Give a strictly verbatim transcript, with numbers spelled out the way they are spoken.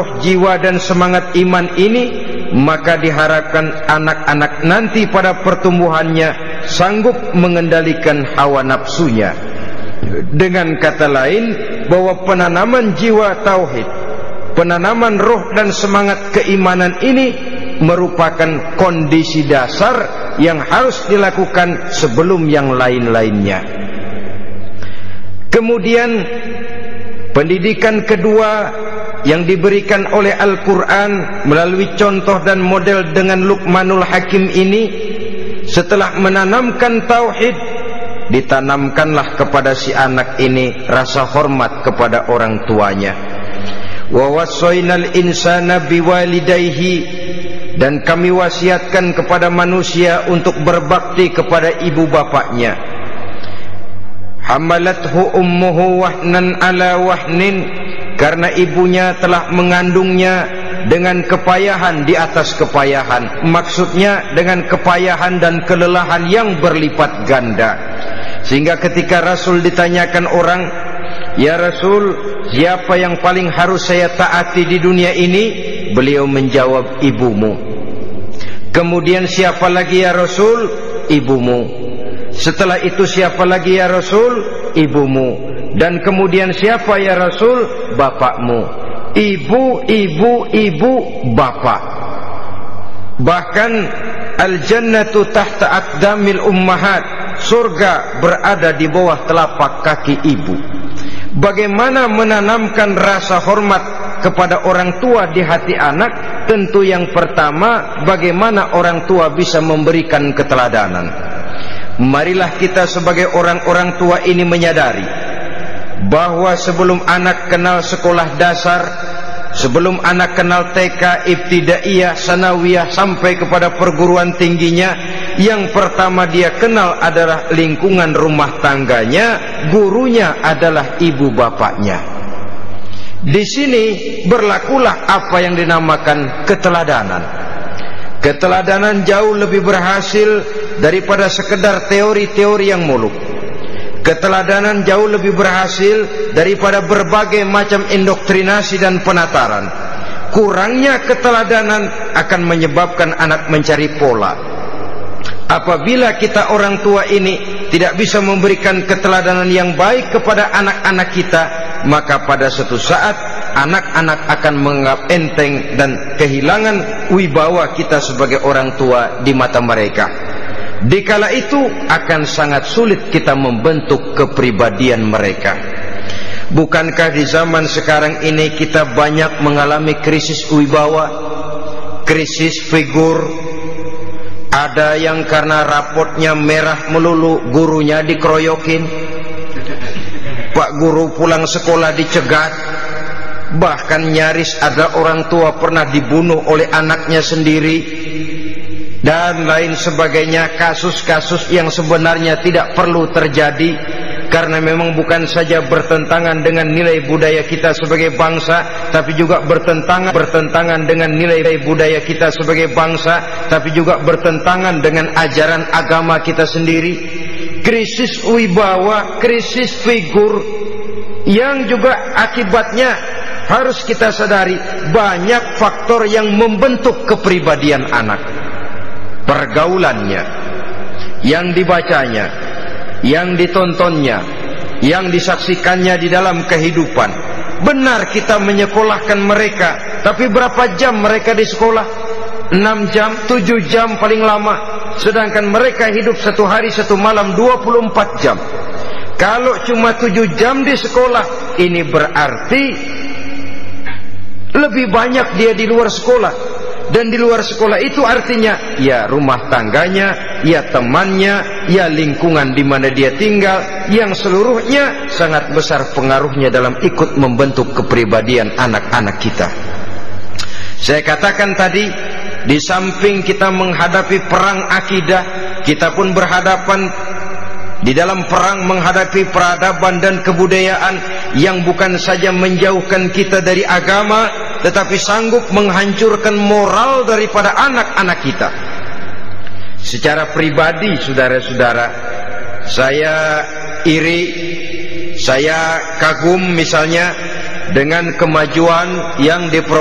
roh, jiwa dan semangat iman ini, maka diharapkan anak-anak nanti pada pertumbuhannya sanggup mengendalikan hawa nafsunya. Dengan kata lain, bahwa penanaman jiwa tauhid, penanaman roh dan semangat keimanan ini merupakan kondisi dasar yang harus dilakukan sebelum yang lain-lainnya. Kemudian pendidikan kedua yang diberikan oleh Al-Quran melalui contoh dan model dengan Luqmanul Hakim ini, setelah menanamkan tauhid, ditanamkanlah kepada si anak ini rasa hormat kepada orang tuanya. Wa wassaynal insana biwalidayhi, dan kami wasiatkan kepada manusia untuk berbakti kepada ibu bapaknya. Hamalathu ummuhu wahnan ala wahnin, karena ibunya telah mengandungnya dengan kepayahan di atas kepayahan. Maksudnya dengan kepayahan dan kelelahan yang berlipat ganda. Sehingga ketika Rasul ditanyakan orang, "Ya Rasul, siapa yang paling harus saya taati di dunia ini?" Beliau menjawab, "Ibumu." Kemudian, "Siapa lagi ya Rasul?" "Ibumu." Setelah itu, "Siapa lagi ya Rasul?" "Ibumu." Dan kemudian, "Siapa ya Rasul?" "Bapakmu." Ibu, ibu, ibu, bapak. Bahkan al-jannatu tahta aqdamil ummahat, surga berada di bawah telapak kaki ibu. Bagaimana menanamkan rasa hormat kepada orang tua di hati anak? Tentu yang pertama, bagaimana orang tua bisa memberikan keteladanan. Marilah kita sebagai orang-orang tua ini menyadari bahwa sebelum anak kenal sekolah dasar, sebelum anak kenal T K, ibtidaiyah, sanawiyah, sampai kepada perguruan tingginya, yang pertama dia kenal adalah lingkungan rumah tangganya, gurunya adalah ibu bapaknya. Di sini berlakulah apa yang dinamakan keteladanan. Keteladanan jauh lebih berhasil daripada sekedar teori-teori yang muluk. Keteladanan jauh lebih berhasil daripada berbagai macam indoktrinasi dan penataran. Kurangnya keteladanan akan menyebabkan anak mencari pola. Apabila kita orang tua ini tidak bisa memberikan keteladanan yang baik kepada anak-anak kita, maka pada suatu saat anak-anak akan menganggap enteng dan kehilangan wibawa kita sebagai orang tua di mata mereka. Dikala itu akan sangat sulit kita membentuk kepribadian mereka. Bukankah di zaman sekarang ini kita banyak mengalami krisis wibawa, krisis figur? Ada yang karena rapotnya merah melulu, gurunya dikeroyokin. Pak guru pulang sekolah dicegat. Bahkan nyaris ada orang tua pernah dibunuh oleh anaknya sendiri, dan lain sebagainya. Kasus-kasus yang sebenarnya tidak perlu terjadi, karena memang bukan saja bertentangan dengan nilai budaya kita sebagai bangsa, tapi juga bertentangan bertentangan dengan nilai budaya kita sebagai bangsa, tapi juga bertentangan dengan ajaran agama kita sendiri. Krisis wibawa, krisis figur, yang juga akibatnya harus kita sadari banyak faktor yang membentuk kepribadian anak. Pergaulannya, yang dibacanya, yang ditontonnya, yang disaksikannya di dalam kehidupan. Benar kita menyekolahkan mereka, tapi berapa jam mereka di sekolah? enam jam, tujuh jam paling lama. Sedangkan mereka hidup satu hari satu malam dua puluh empat jam. Kalau cuma tujuh jam di sekolah, ini berarti lebih banyak dia di luar sekolah. Dan di luar sekolah itu artinya ya rumah tangganya, ya temannya, ya lingkungan di mana dia tinggal, yang seluruhnya sangat besar pengaruhnya dalam ikut membentuk kepribadian anak-anak kita. Saya katakan tadi, di samping kita menghadapi perang akidah, kita pun berhadapan di dalam perang menghadapi peradaban dan kebudayaan yang bukan saja menjauhkan kita dari agama, tetapi sanggup menghancurkan moral daripada anak-anak kita. Secara pribadi, saudara-saudara, saya iri, saya kagum misalnya dengan kemajuan yang diperoleh